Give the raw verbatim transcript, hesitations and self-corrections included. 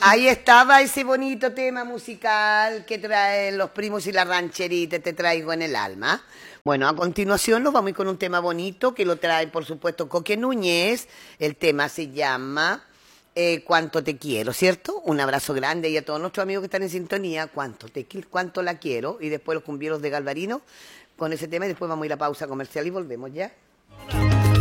Ahí estaba ese bonito tema musical que traen los primos y la rancherita, te traigo en el alma. Bueno, a continuación nos vamos a ir con un tema bonito que lo trae, por supuesto, Coque Núñez. El tema se llama eh, Cuánto te quiero, ¿cierto? Un abrazo grande y a todos nuestros amigos que están en sintonía. Cuánto te qui- cuánto la quiero. Y después los cumbieros de Galvarino con ese tema y después vamos a ir a pausa comercial y volvemos ya.